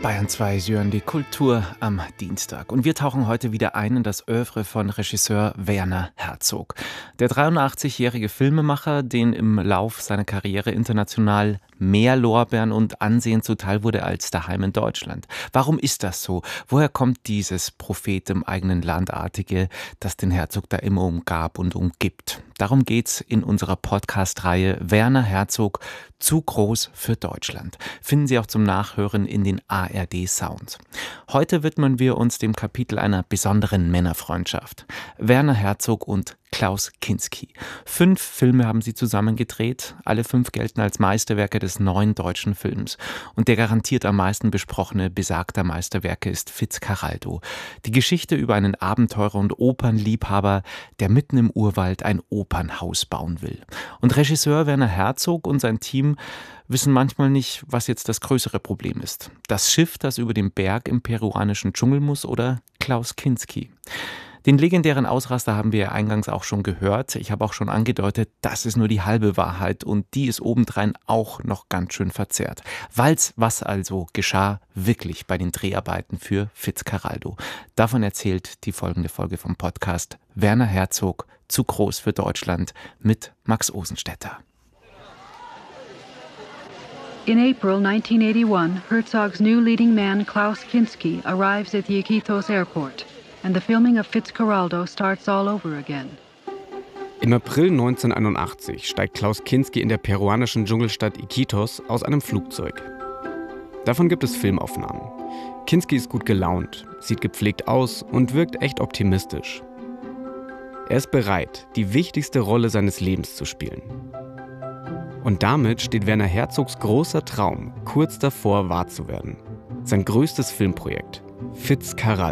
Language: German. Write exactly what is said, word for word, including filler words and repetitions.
Bayern zwei hören die Kultur am Dienstag. Und wir tauchen heute wieder ein in das Œuvre von Regisseur Werner Herzog. Der dreiundachtzigjährige Filmemacher, den im Lauf seiner Karriere international mehr Lorbeeren und Ansehen zuteil wurde als daheim in Deutschland. Warum ist das so? Woher kommt dieses Prophet im eigenen Landartige, das den Herzog da immer umgab und umgibt? Darum geht's in unserer Podcast-Reihe Werner Herzog, zu groß für Deutschland. Finden Sie auch zum Nachhören in den A R D-Sounds. Heute widmen wir uns dem Kapitel einer besonderen Männerfreundschaft. Werner Herzog und Klaus Kinski. Fünf Filme haben sie zusammen gedreht. Alle fünf gelten als Meisterwerke des neuen deutschen Films. Und der garantiert am meisten besprochene besagter Meisterwerke ist Fitzcarraldo. Die Geschichte über einen Abenteurer und Opernliebhaber, der mitten im Urwald ein Opernhaus bauen will. Und Regisseur Werner Herzog und sein Team wissen manchmal nicht, was jetzt das größere Problem ist. Das Schiff, das über den Berg im peruanischen Dschungel muss, oder Klaus Kinski. Den legendären Ausraster haben wir ja eingangs auch schon gehört. Ich habe auch schon angedeutet, das ist nur die halbe Wahrheit und die ist obendrein auch noch ganz schön verzerrt. Weil's, was also geschah, wirklich bei den Dreharbeiten für Fitzcarraldo. Davon erzählt die folgende Folge vom Podcast Werner Herzog, zu groß für Deutschland mit Max Osenstetter. In April nineteen eighty-one, Herzog's new leading man Klaus Kinski arrives at the Iquitos airport. And the filming of Fitzcarraldo starts all over again. Im April neunzehnhunderteinundachtzig steigt Klaus Kinski in der peruanischen Dschungelstadt Iquitos aus einem Flugzeug. Davon gibt es Filmaufnahmen. Kinski ist gut gelaunt, sieht gepflegt aus und wirkt echt optimistisch. Er ist bereit, die wichtigste Rolle seines Lebens zu spielen. Und damit steht Werner Herzogs großer Traum kurz davor, wahr zu werden. Sein größtes Filmprojekt, Fitzcarraldo.